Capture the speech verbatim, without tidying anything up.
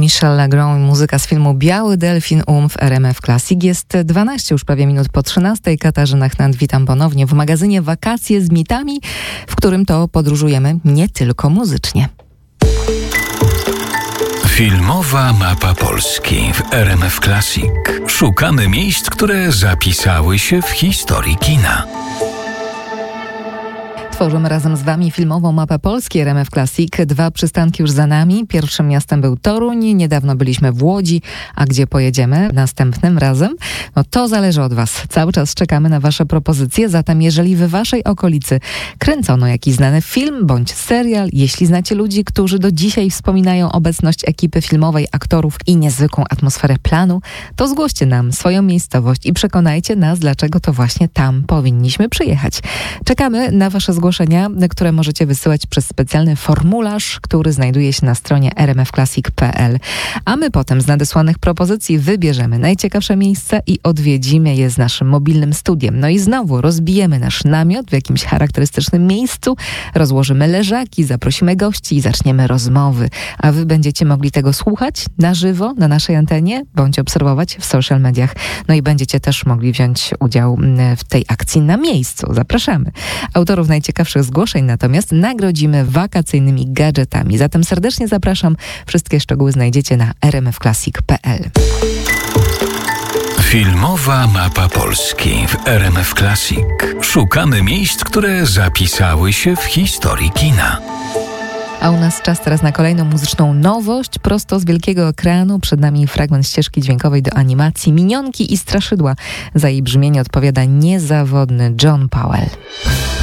Michel Legrand i muzyka z filmu Biały Delfin um w R M F Classic. Jest dwanaście już prawie minut po trzynastej. Katarzyna Chnant, witam ponownie w magazynie Wakacje z mitami, w którym to podróżujemy nie tylko muzycznie. Filmowa mapa Polski w R M F Classic. Szukamy miejsc, które zapisały się w historii kina. Tworzymy razem z Wami filmową mapę Polski R M F Classic. Dwa przystanki już za nami. Pierwszym miastem był Toruń. Niedawno byliśmy w Łodzi. A gdzie pojedziemy następnym razem? No to zależy od Was. Cały czas czekamy na Wasze propozycje. Zatem jeżeli w Waszej okolicy kręcono jakiś znany film bądź serial, jeśli znacie ludzi, którzy do dzisiaj wspominają obecność ekipy filmowej, aktorów i niezwykłą atmosferę planu, to zgłoście nam swoją miejscowość i przekonajcie nas, dlaczego to właśnie tam powinniśmy przyjechać. Czekamy na Wasze zgłoszenia. Zgłoszenia, które możecie wysyłać przez specjalny formularz, który znajduje się na stronie r m f classic kropka p l. A my potem z nadesłanych propozycji wybierzemy najciekawsze miejsca i odwiedzimy je z naszym mobilnym studiem. No i znowu rozbijemy nasz namiot w jakimś charakterystycznym miejscu, rozłożymy leżaki, zaprosimy gości i zaczniemy rozmowy. A wy będziecie mogli tego słuchać na żywo na naszej antenie, bądź obserwować w social mediach. No i będziecie też mogli wziąć udział w tej akcji na miejscu. Zapraszamy. Autorów najciekawszych Ciekawszych zgłoszeń natomiast nagrodzimy wakacyjnymi gadżetami. Zatem serdecznie zapraszam. Wszystkie szczegóły znajdziecie na r m f classic kropka p l. Filmowa mapa Polski w R M F Classic. Szukamy miejsc, które zapisały się w historii kina. A u nas czas teraz na kolejną muzyczną nowość. Prosto z wielkiego ekranu przed nami fragment ścieżki dźwiękowej do animacji Minionki i Straszydła. Za jej brzmienie odpowiada niezawodny John Powell.